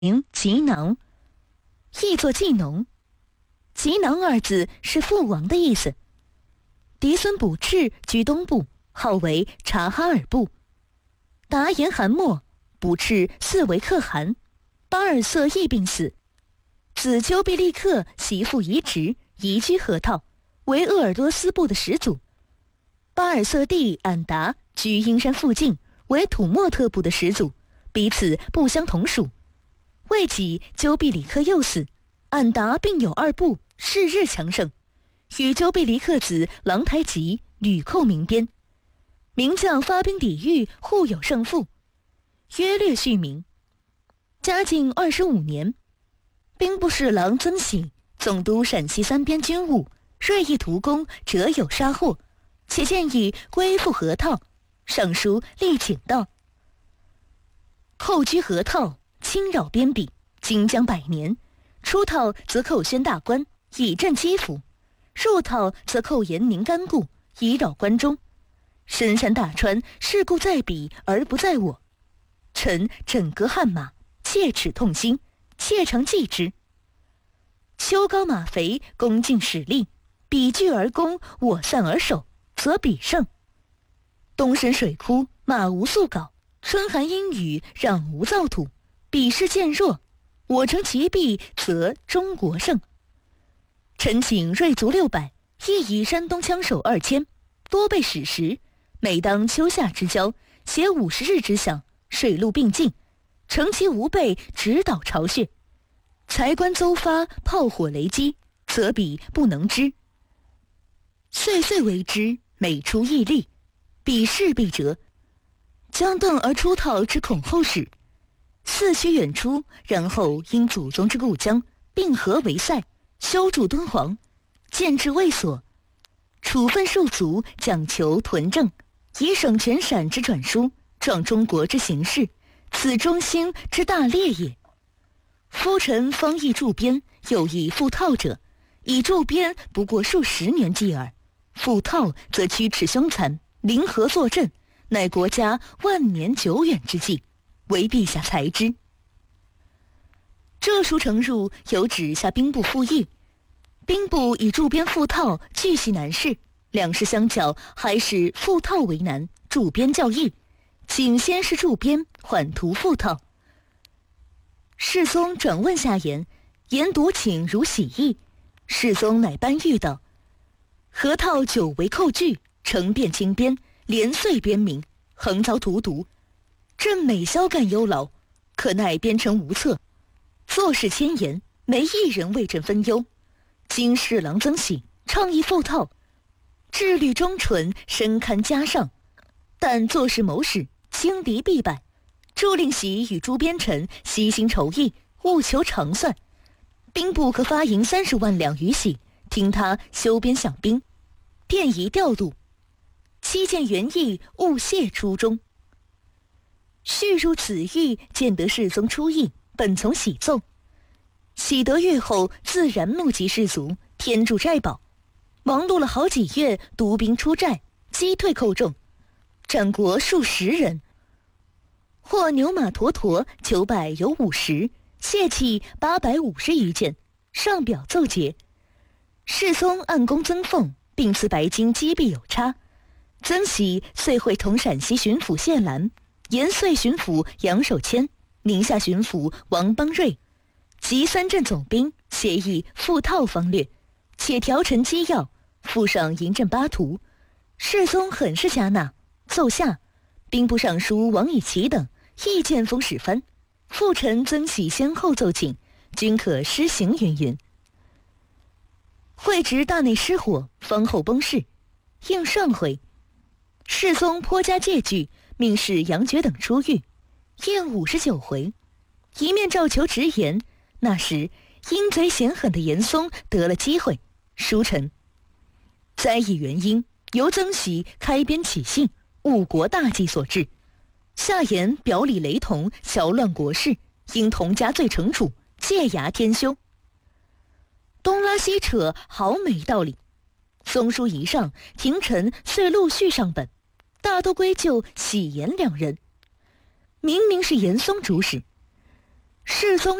名吉囊，译作季农。吉囊二字是父王的意思。嫡孙卜赤居东部，号为察哈尔部。达延汗末，卜赤嗣为可汗，巴尔瑟亦病死。子丘比利克袭父移植，移居河套，为鄂尔多斯部的始祖。巴尔瑟弟俺达居阴山附近，为土默特部的始祖，彼此不相同属。未几，丘比里克又死，俺达并有二部，是日强盛，与丘比里克子郎台吉屡寇民边。名将发兵抵御，互有胜负。约略续名。嘉靖25年，兵部侍郎曾喜总督陕西三边军务，锐意图功，折有杀获，且建议归附河套。上书力请道：寇居河套，侵扰边鄙，经将100年。出套则寇宣大关，以镇基辅；入套则寇延宁甘固，以扰关中。深山大川，事故在彼而不在我。臣枕戈汗马，切齿痛心，切诚记之。秋高马肥，恭敬使力，彼聚而攻，我散而守，则彼胜。冬深水枯，马无宿稿；春寒阴雨，壤无造土。彼势渐弱，我乘其弊，则中国胜。臣请锐卒600，亦以山东枪手2000，多备矢石。每当秋夏之交，携50日之饷，水陆并进，乘其无备，直捣巢穴。才官邹发，炮火雷击，则彼不能支。岁岁为之，每出毅力，彼势必折。将盾而出套之恐后始，四驱远出，然后因祖宗之故疆，并合为塞，修筑敦煌，建制卫所，处分戍卒，讲求屯政，以省全陕之转输，壮中国之形势，此中兴之大烈也。夫臣方议驻边，又议复套者，以驻边不过数10年计耳，复套则驱驰凶残，临河坐镇，乃国家万年久远之计，唯陛下裁之。这书呈入，有指下兵部复议。兵部以驻边复套，巨细难事，两事相较，还是复套为难，驻边较易。请先是驻边，缓图复套。世宗转问下言，言独请如喜意。世宗乃颁谕道：河套久为寇据，成变清边，连岁边民，横遭荼毒。朕每宵干忧劳，可奈边城无策，做事千言，没一人为朕分忧。今侍郎曾喜倡议复套，志虑忠纯，深堪嘉上。但做事谋使，轻敌必败。助令喜与诸边臣悉心筹议，务求长算。兵部可发银30万两于喜，听他修边饷兵，便宜调度。期见原意，勿泄初衷。叙入此谕，见得世宗出议，本从喜奏。喜得阅后，自然怒击士卒，添筑寨堡，忙碌了好几月，独兵出寨，击退寇众，斩国数10人。或牛马驼驼900有50，械器850余件，上表奏捷。世宗按功增俸，并赐白金积币有差。曾喜遂会同陕西巡抚谢兰、延绥巡抚杨守谦、宁夏巡抚王邦瑞及3镇总兵，协议复套方略，且调陈机要，附上营镇8图。世宗很是嘉纳，奏下。兵部尚书王以奇等亦见风使藩，复臣曾喜先后奏请，均可施行云云。会直大内失火，方后崩逝。应上回，世宗颇加戒惧，命使杨觉等出狱。应59回，一面召求直言。那时鹰贼险狠的严嵩得了机会，书臣：灾异原因，由曾喜开边起信，误国大计所致。下言表里雷同，淆乱国事，应同加罪惩处，戒牙天休。东拉西扯，好没道理。松书一上，廷臣遂陆续上本，大都归咎喜严2人。明明是严嵩主使， 世宗